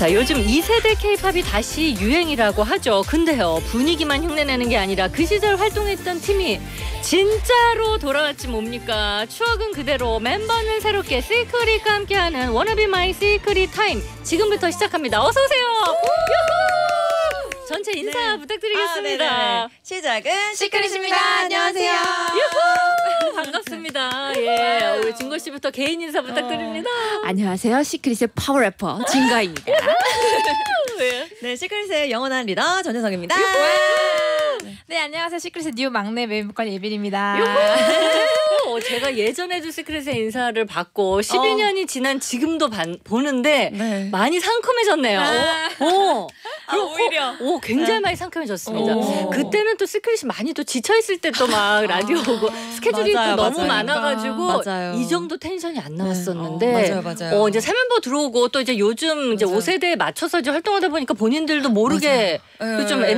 자, 요즘 2세대 K-팝이 다시 유행이라고 하죠. 근데요, 분위기만 흉내내는 게 아니라 그 시절 활동했던 팀이 진짜로 돌아왔지 뭡니까? 추억은 그대로, 멤버는 새롭게, 시크릿과 함께하는 Wanna Be My Secret Time 지금부터 시작합니다. 어서 오세요. 전체 인사 부탁드리겠습니다. 시작은 시크릿입니다. 안녕하세요. 유후! 반갑습니다. 예, 우리 진거 씨부터 개인 인사 부탁드립니다. 안녕하세요. 시크릿의 파워래퍼 진가입니다. 네, 시크릿의 영원한 리더 전효성입니다. 네, 안녕하세요. 시크릿의 뉴 막내 멤버권 예빈입니다. 제가 예전에도 시크릿의 인사를 받고 12년이 지난 지금도 보는데 네. 많이 상큼해졌네요. 오히려. 굉장히 많이 상큼해졌습니다. 그때는 또 시크릿이 많이 또 지쳐있을 때 또 막 라디오 오고 스케줄이 맞아요, 또 너무 맞아요. 많아가지고 맞아요. 이 정도 텐션이 안 나왔었는데 맞아요. 이제 새 멤버 들어오고 또 이제 요즘 이제 맞아요. 5세대에 맞춰서 이제 활동하다 보니까 본인들도 모르게 맞아요. 좀 네.